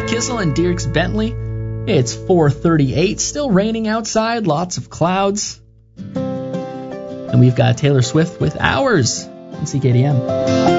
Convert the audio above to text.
Scott Kissel and Dierks Bentley. It's 4:38, still raining outside, lots of clouds. And we've got Taylor Swift with Hours on CKDM.